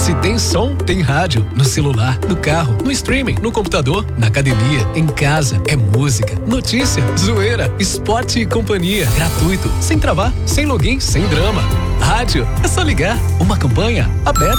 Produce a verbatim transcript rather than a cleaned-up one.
Se tem som, tem rádio. No celular, no carro, no streaming, no computador, na academia, em casa. É música, notícia, zoeira, esporte e companhia. Gratuito, sem travar, sem login, sem drama. Rádio, é só ligar. Uma campanha aberta.